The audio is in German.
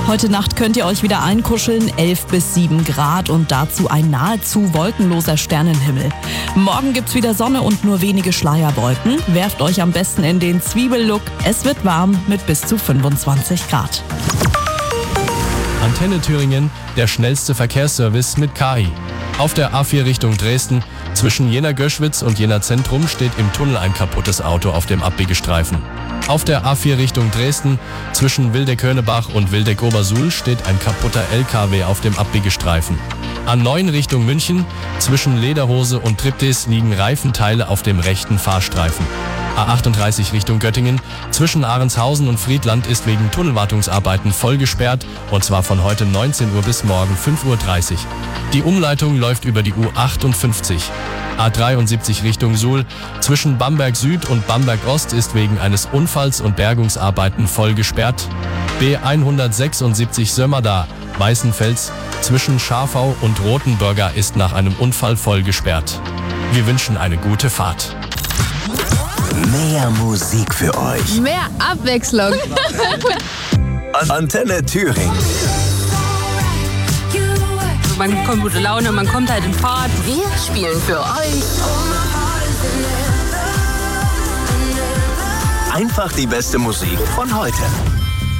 Heute Nacht könnt ihr euch wieder einkuscheln, 11 bis 7 Grad und dazu ein nahezu wolkenloser Sternenhimmel. Morgen gibt's wieder Sonne und nur wenige Schleierwolken. Werft euch am besten in den Zwiebellook. Es wird warm mit bis zu 25 Grad. Antenne Thüringen, der schnellste Verkehrsservice mit KI. Auf der A4 Richtung Dresden, zwischen Jena-Göschwitz und Jena-Zentrum steht im Tunnel ein kaputtes Auto auf dem Abbiegestreifen. Auf der A4 Richtung Dresden, zwischen Wildeck-Hörnebach und Wildeck-Obersuhl steht ein kaputter LKW auf dem Abbiegestreifen. A9 Richtung München, zwischen Lederhose und Triptis liegen Reifenteile auf dem rechten Fahrstreifen. A38 Richtung Göttingen, zwischen Ahrenshausen und Friedland ist wegen Tunnelwartungsarbeiten voll gesperrt, und zwar von heute 19 Uhr bis morgen 5.30 Uhr. Die Umleitung läuft über die U58. A73 Richtung Suhl, zwischen Bamberg Süd und Bamberg Ost ist wegen eines Unfalls und Bergungsarbeiten voll gesperrt. B176 Sömmerda, Weißenfels, zwischen Scharfau und Rothenburger ist nach einem Unfall voll gesperrt. Wir wünschen eine gute Fahrt. Mehr Musik für euch. Mehr Abwechslung. Antenne Thüringen. Man bekommt gute Laune, man kommt halt in Fahrt. Wir spielen für euch Einfach die beste Musik von heute.